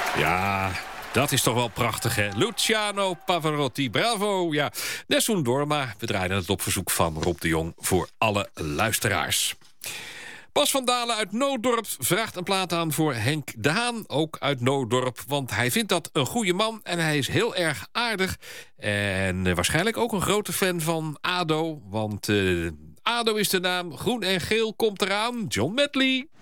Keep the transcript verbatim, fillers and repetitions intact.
Ja, dat is toch wel prachtig, hè? Luciano Pavarotti, bravo. Ja, Nessun Dorma, we draaien het op verzoek van Rob de Jong voor alle luisteraars. Bas van Dalen uit Noodorp vraagt een plaat aan voor Henk de Haan, ook uit Noodorp. Want hij vindt dat een goede man en hij is heel erg aardig. En uh, waarschijnlijk ook een grote fan van ADO. Want uh, ADO is de naam, groen en geel komt eraan. John Medley.